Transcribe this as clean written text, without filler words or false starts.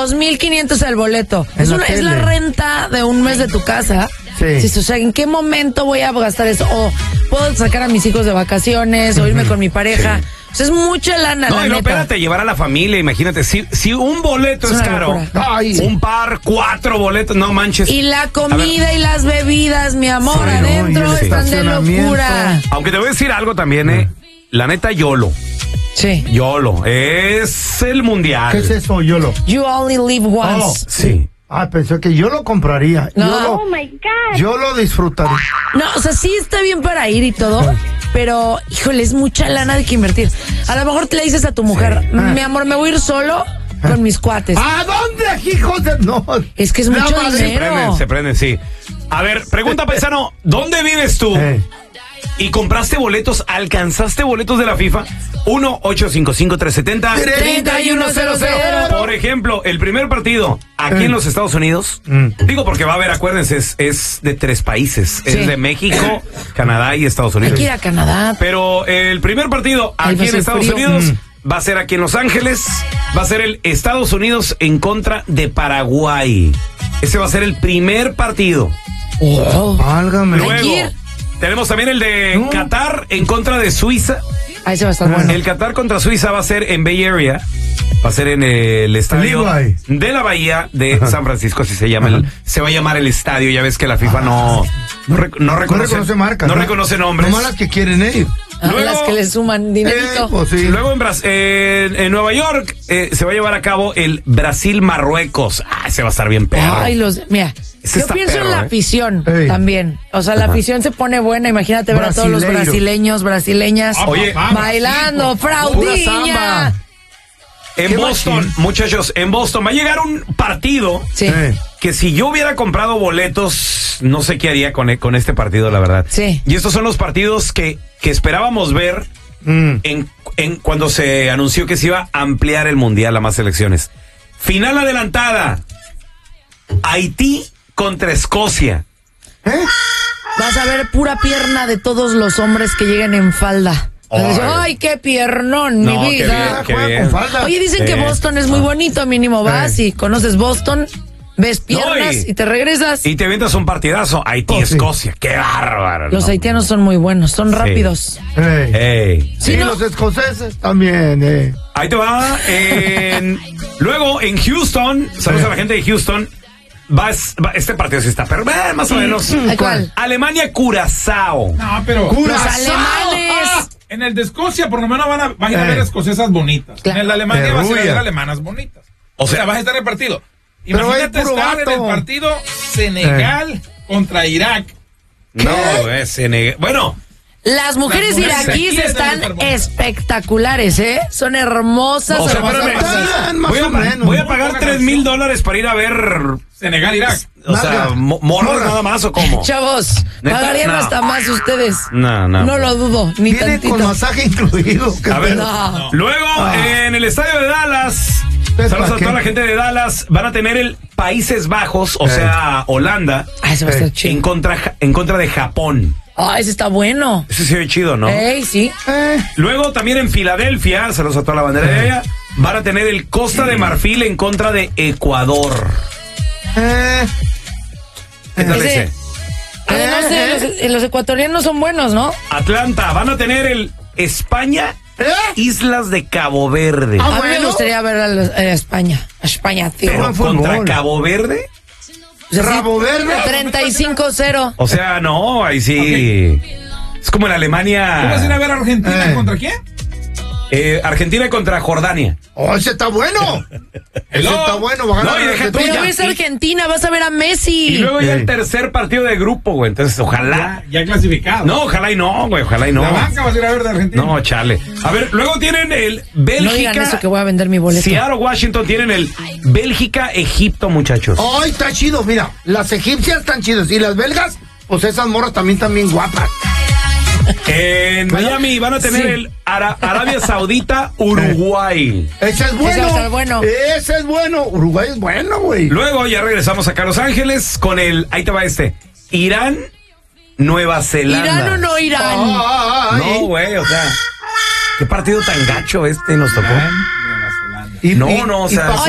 2,500 el boleto. Es la renta de un mes de tu casa. Sí. O sea, ¿en qué momento voy a gastar eso? O puedo sacar a mis hijos de vacaciones, o irme con mi pareja. Sí. O sea, es mucha lana, no, no, espérate, llevar a la familia, imagínate, si un boleto es caro, un par, 4 boletos, no manches. Y la comida y las bebidas, mi amor, adentro están de locura. Aunque te voy a decir algo también, la neta, YOLO. Sí. YOLO, es el mundial. ¿Qué es eso, YOLO? You only live once. Sí. Pensé que yo lo compraría. No. Oh my God. Yo lo disfrutaría. No, o sea, sí está bien para ir y todo, pero, híjole, es mucha lana de que invertir. A lo mejor te le dices a tu mujer, mi amor, me voy a ir solo con mis cuates. ¿A dónde, hijos de...? No. Es que es mucho dinero. Se prenden, sí. A ver, pregunta, paisano, ¿dónde vives tú? ¿Y compraste boletos? ¿Alcanzaste boletos de la FIFA? 1-855-370-3100. Por ejemplo, el primer partido aquí en los Estados Unidos, digo porque va a haber, acuérdense, es de 3 países. Es de México, Canadá y Estados Unidos. Hay que ir a Canadá. Pero el primer partido aquí en Estados Unidos va a ser aquí en Los Ángeles. Va a ser el Estados Unidos en contra de Paraguay. Ese va a ser el primer partido. Válgame. Luego tenemos también el de Qatar en contra de Suiza. Ahí se va a estar bueno. El Qatar contra Suiza va a ser en Bay Area. Va a ser en el estadio de la Bahía de San Francisco, así se llama. Se va a llamar el estadio. Ya ves que la FIFA no reconoce marcas. No reconoce nombres. No las que quieren ir. Luego, las que le suman dinerito. Luego en Nueva York se va a llevar a cabo el Brasil-Marruecos. Ese va a estar bien perro. Mira, yo pienso en la afición también. O sea, la afición se pone buena. Imagínate ver a todos los brasileños, brasileñas bailando, fraudiña. En Boston, muchachos, en Boston va a llegar un partido que si yo hubiera comprado boletos, no sé qué haría con este partido, la verdad. Sí. Y estos son los partidos que esperábamos ver en cuando se anunció que se iba a ampliar el mundial a más selecciones. Final adelantada. Haití contra Escocia. Vas a ver pura pierna de todos los hombres que lleguen en falda. Ay, qué piernón, mi vida. Qué bien. Oye, dicen que Boston es muy bonito, mínimo vas y conoces Boston, ves piernas y te regresas. Y te avientas un partidazo. Haití-Escocia, qué bárbaro. Los haitianos son muy buenos, son rápidos. Sí, los escoceses también. Ahí te va. Luego en Houston, saludos a la gente de Houston. Este partido sí está, pero más o menos. ¿Cuál? Alemania-Curazao. No, pero los alemanes. En el de Escocia por lo menos van a ver escocesas bonitas. En el de Alemania vas a ver alemanas bonitas. O sea, vas a estar en el partido. Imagínate estar en el partido Senegal contra Irak. No, es Senegal. Bueno. Las mujeres iraquíes están espectaculares, Son hermosas. O sea, voy a pagar $3,000 para ir a ver Senegal-Irak. O sea, morros nada más o cómo. Chavos, pagarían hasta más ustedes. No lo dudo, ni viene tantito. Con masaje incluido. A ver, luego en el estadio de Dallas, saludos a toda la gente de Dallas, van a tener el Países Bajos, o sea, Holanda, eso va a estar chido. en contra de Japón. Ese está bueno. Ese se ve chido, ¿no? Sí. Luego también en Filadelfia, saludos a toda la bandera de allá, van a tener el Costa de Marfil en contra de Ecuador. ¿Qué tal ese? Además, los ecuatorianos son buenos, ¿no? Atlanta, van a tener el España, Islas de Cabo Verde. A mí me gustaría ver a España. A España, tío. ¿Pero contra Cabo Verde? ¿Rabo Verde? 35-0. O sea, no, ahí sí. Es como en Alemania. ¿Tú vas a ir a ver a Argentina contra quién? Argentina contra Jordania. Ese está bueno. Ese está bueno. Pero ves a Argentina, vas a ver a Messi. Y luego ya el tercer partido de grupo, güey. Entonces, ojalá. Ya clasificado. No, ojalá y no, güey. Ojalá y no. La banca vas a ir a ver de Argentina. No, chale. A ver, luego tienen el Bélgica. No digan eso que voy a vender mi boleto. Seattle, Washington, tienen el Bélgica-Egipto, muchachos. Ay, está chido. Mira, las egipcias están chidas. Y las belgas, pues esas morras también están bien guapas. En Miami van a tener el Arabia Saudita, Uruguay. Ese es bueno. Ese va a estar bueno. Ese es bueno. Uruguay es bueno, güey. Luego ya regresamos acá a Los Ángeles con ahí te va Irán, Nueva Zelanda. ¿Irán o no Irán? No, güey, o sea, qué partido tan gacho nos tocó. Nueva Zelanda. No, o sea.